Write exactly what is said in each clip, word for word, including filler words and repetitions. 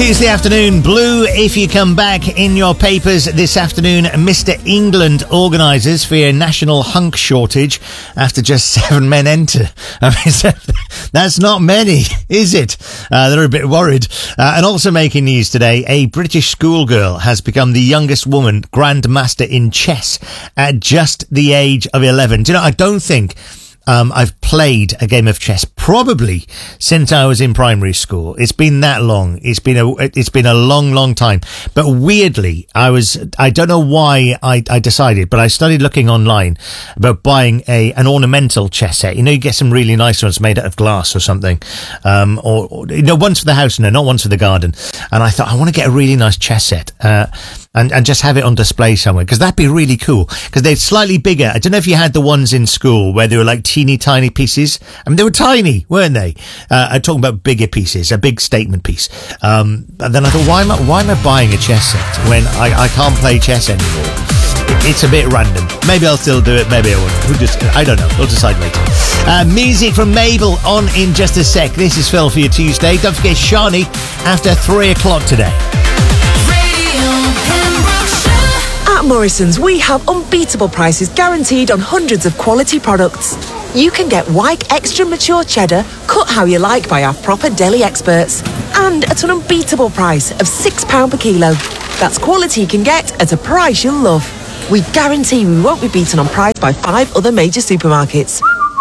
Tuesday afternoon, Blue, if you come back in your papers this afternoon, Mister England organises for a national hunk shortage after just seven men enter. I mean, that's not many, is it? Uh, they're a bit worried. Uh, and also making news today, a British schoolgirl has become the youngest woman grandmaster in chess at just the age of eleven. Do you know, I don't think... Um, I've played a game of chess probably since I was in primary school. It's been that long. It's been a, it's been a long, long time. But weirdly, I was, I don't know why I, I decided, but I started looking online about buying a, an ornamental chess set. You know, you get some really nice ones made out of glass or something. Um, or, or you know, ones for the house, no, not ones for the garden. And I thought, I want to get a really nice chess set. Uh, And, and just have it on display somewhere, because that'd be really cool, because they're slightly bigger. I don't know if you had the ones in school where they were like teeny tiny pieces. I mean, they were tiny, weren't they? Uh, I'm talking about bigger pieces, a big statement piece. Um, and then I thought, why am I, why am I buying a chess set when I, I can't play chess anymore? It's a bit random. Maybe I'll still do it, maybe I won't. We'll just, I don't know. We'll decide later. Uh, music from Mabel on in just a sec. This is Phil for your Tuesday. Don't forget Shani after three o'clock today. At Morrison's, we have unbeatable prices guaranteed on hundreds of quality products. You can get Wyke Extra Mature Cheddar, cut how you like by our proper deli experts. And at an unbeatable price of six pounds per kilo. That's quality you can get at a price you'll love. We guarantee we won't be beaten on price by five other major supermarkets.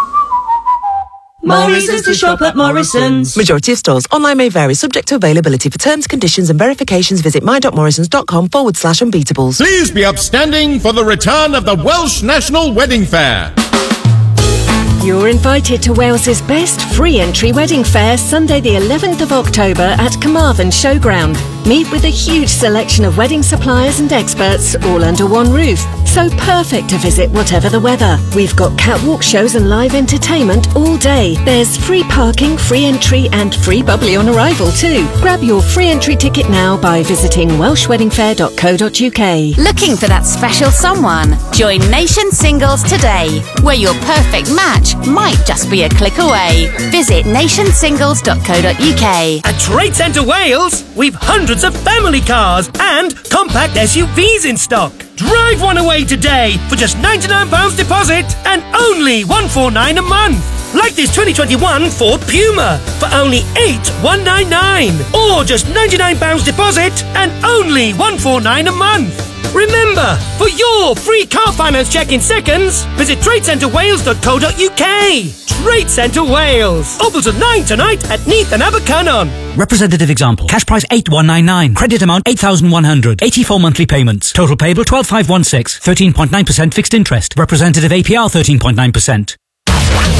More reasons to shop at Morrison's. Majority of stores. Online may vary, subject to availability. For terms, conditions and verifications, visit my.morrisons.com forward slash unbeatables. Please be upstanding for the return of the Welsh National Wedding Fair. You're invited to Wales's best free entry wedding fair Sunday the eleventh of October at Carmarthen Showground. Meet with a huge selection of wedding suppliers and experts all under one roof. So perfect to visit whatever the weather. We've got catwalk shows and live entertainment all day. There's free parking, free entry and free bubbly on arrival too. Grab your free entry ticket now by visiting welsh wedding fair dot co dot uk. Looking for that special someone? Join Nation Singles today, where your perfect match might just be a click away. Visit nation singles dot co dot uk. At Trade Centre Wales, we've hundreds of family cars and compact S U Vs in stock. Drive one away today for just ninety-nine pounds deposit and only one hundred forty-nine pounds a month. Like this twenty twenty-one Ford Puma for only eight thousand one hundred ninety-nine pounds. Or just ninety-nine pounds deposit and only one hundred forty-nine pounds a month. Remember, for your free car finance check in seconds, visit trade centre wales dot co dot uk. Trade Centre Wales. Open till nine tonight at Neath and Abercynon. Representative example. Cash price eight thousand one hundred ninety-nine. Credit amount eight thousand one hundred. eighty-four monthly payments. Total payable twelve thousand five hundred sixteen. thirteen point nine percent fixed interest. Representative A P R thirteen point nine percent.